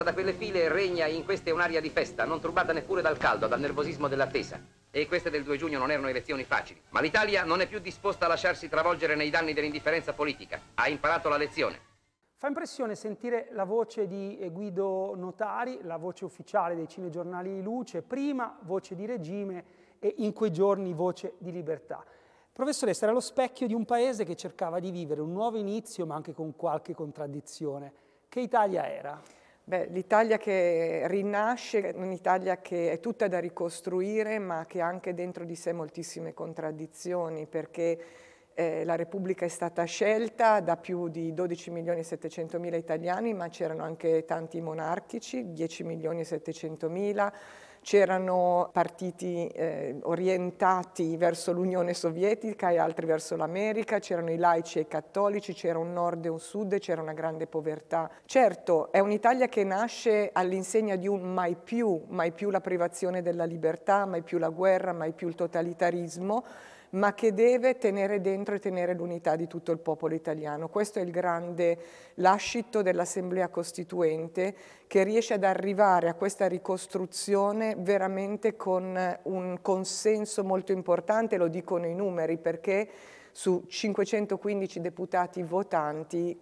Da quelle file regna in queste un'aria di festa, non turbata neppure dal caldo, dal nervosismo dell'attesa. E queste del 2 giugno non erano elezioni facili. Ma l'Italia non è più disposta a lasciarsi travolgere nei danni dell'indifferenza politica. Ha imparato la lezione. Fa impressione sentire la voce di Guido Notari, la voce ufficiale dei cinegiornali di Luce, prima voce di regime e in quei giorni voce di libertà. Professoressa, era lo specchio di un paese che cercava di vivere un nuovo inizio, ma anche con qualche contraddizione. Che Italia era? Beh, l'Italia che rinasce, un'Italia che è tutta da ricostruire, ma che ha anche dentro di sé moltissime contraddizioni, perché la Repubblica è stata scelta da più di 12.700.000 italiani, ma c'erano anche tanti monarchici, 10.700.000, c'erano partiti orientati verso l'Unione Sovietica e altri verso l'America, c'erano i laici e i cattolici, c'era un nord e un sud, c'era una grande povertà. Certo, è un'Italia che nasce all'insegna di un mai più la privazione della libertà, mai più la guerra, mai più il totalitarismo, ma che deve tenere dentro e tenere l'unità di tutto il popolo italiano. Questo è il grande lascito dell'Assemblea Costituente, che riesce ad arrivare a questa ricostruzione veramente con un consenso molto importante, lo dicono i numeri, perché su 515 deputati votanti,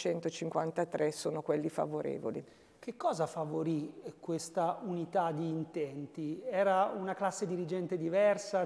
453 sono quelli favorevoli. Che cosa favorì questa unità di intenti? Era una classe dirigente diversa?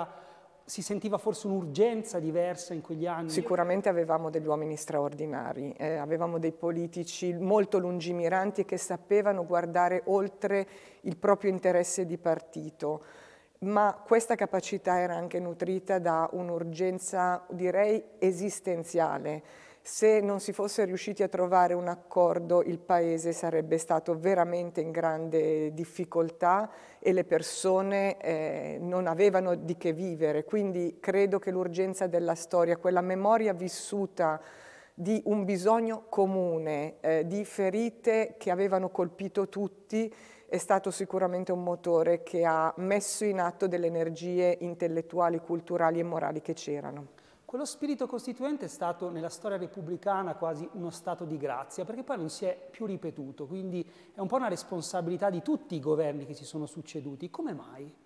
Si sentiva forse un'urgenza diversa in quegli anni? Sicuramente avevamo degli uomini straordinari, avevamo dei politici molto lungimiranti e che sapevano guardare oltre il proprio interesse di partito, ma questa capacità era anche nutrita da un'urgenza, direi, esistenziale. Se non si fosse riusciti a trovare un accordo, il Paese sarebbe stato veramente in grande difficoltà e le persone non avevano di che vivere. Quindi credo che l'urgenza della storia, quella memoria vissuta di un bisogno comune, di ferite che avevano colpito tutti, è stato sicuramente un motore che ha messo in atto delle energie intellettuali, culturali e morali che c'erano. Quello spirito costituente è stato nella storia repubblicana quasi uno stato di grazia, perché poi non si è più ripetuto, quindi è un po' una responsabilità di tutti i governi che si sono succeduti. Come mai?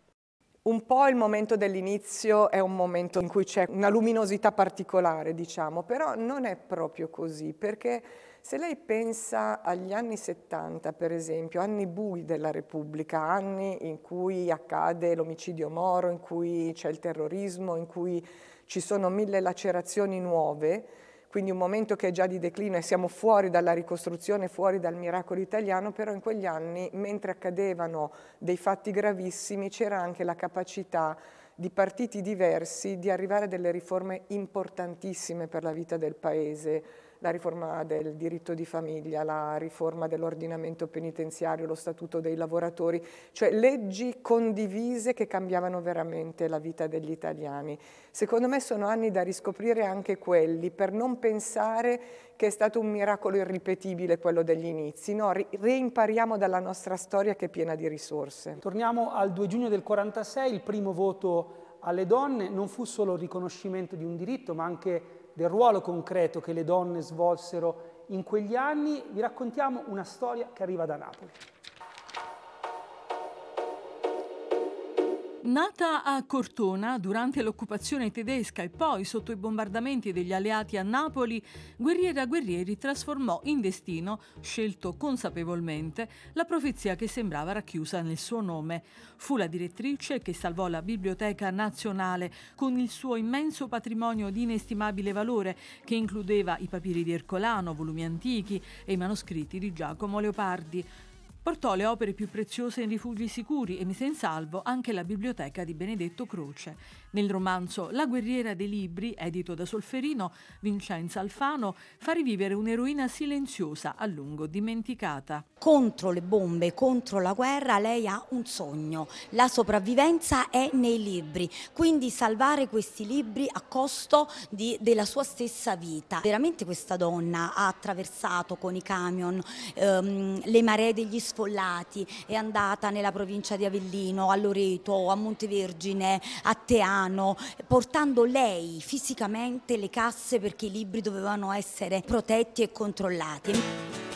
Un po' il momento dell'inizio è un momento in cui c'è una luminosità particolare, diciamo, però non è proprio così, perché se lei pensa agli anni 70, per esempio, anni bui della Repubblica, anni in cui accade l'omicidio Moro, in cui c'è il terrorismo, in cui ci sono 1000 lacerazioni nuove, quindi un momento che è già di declino e siamo fuori dalla ricostruzione, fuori dal miracolo italiano, però in quegli anni, mentre accadevano dei fatti gravissimi, c'era anche la capacità di partiti diversi di arrivare a delle riforme importantissime per la vita del Paese, la riforma del diritto di famiglia, la riforma dell'ordinamento penitenziario, lo statuto dei lavoratori, cioè leggi condivise che cambiavano veramente la vita degli italiani. Secondo me sono anni da riscoprire anche quelli, per non pensare che è stato un miracolo irripetibile quello degli inizi, no, reimpariamo dalla nostra storia che è piena di risorse. Torniamo al 2 giugno del 46, il primo voto alle donne non fu solo il riconoscimento di un diritto, ma anche del ruolo concreto che le donne svolsero in quegli anni. Vi raccontiamo una storia che arriva da Napoli. Nata a Cortona durante l'occupazione tedesca e poi sotto i bombardamenti degli alleati a Napoli, Guerriera Guerrieri trasformò in destino, scelto consapevolmente, la profezia che sembrava racchiusa nel suo nome. Fu la direttrice che salvò la Biblioteca Nazionale con il suo immenso patrimonio di inestimabile valore, che includeva i papiri di Ercolano, volumi antichi e i manoscritti di Giacomo Leopardi. Portò le opere più preziose in rifugi sicuri e mise in salvo anche la biblioteca di Benedetto Croce. Nel romanzo La guerriera dei libri, edito da Solferino, Vincenza Alfano fa rivivere un'eroina silenziosa, a lungo dimenticata. Contro le bombe, contro la guerra, lei ha un sogno. La sopravvivenza è nei libri, quindi salvare questi libri a costo della sua stessa vita. Veramente questa donna ha attraversato con i camion le maree degli sfollati, è andata nella provincia di Avellino, a Loreto, a Montevergine, a Teano, portando lei fisicamente le casse perché i libri dovevano essere protetti e controllati.